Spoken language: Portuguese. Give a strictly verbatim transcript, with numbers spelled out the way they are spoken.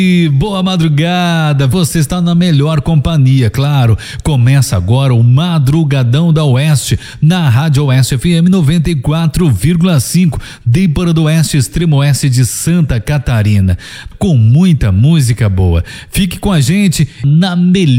E boa madrugada, você está na melhor companhia, claro. Começa agora o Madrugadão da Oeste, na Rádio Oeste F M noventa e quatro vírgula cinco, de Para do Oeste, extremo oeste de Santa Catarina, com muita música boa. Fique com a gente na melhor